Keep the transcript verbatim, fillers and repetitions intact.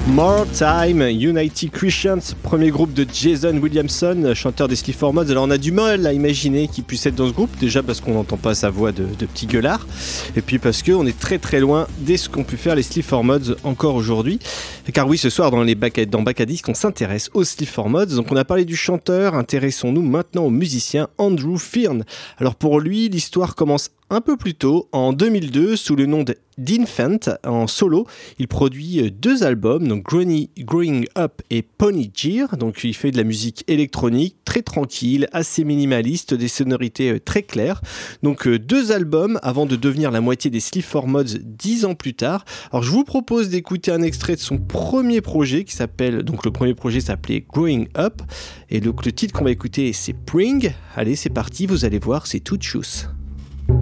More Time, United Christians, premier groupe de Jason Williamson, chanteur des Sleaford Mods. Alors on a du mal à imaginer qu'il puisse être dans ce groupe, déjà parce qu'on n'entend pas sa voix de, de petit gueulard, et puis parce qu'on est très très loin de ce qu'ont pu faire les Sleaford Mods encore aujourd'hui. Car oui, ce soir dans les bac à, dans Bac à Disque, on s'intéresse aux Sleaford Mods. Donc on a parlé du chanteur, intéressons-nous maintenant au musicien Andrew Fearn. Alors pour lui, l'histoire commence un peu plus tôt, en deux mille deux, sous le nom de d'Infant, en solo. Il produit deux albums, donc Growing, Growing Up et Pony Gear. Donc il fait de la musique électronique, très tranquille, assez minimaliste, des sonorités très claires. Donc deux albums avant de devenir la moitié des Sleaford Mods dix ans plus tard. Alors je vous propose d'écouter un extrait de son premier projet qui s'appelle, donc le premier projet s'appelait Growing Up. Et donc le titre qu'on va écouter c'est Pring. Allez, c'est parti, vous allez voir, c'est tout de chousse.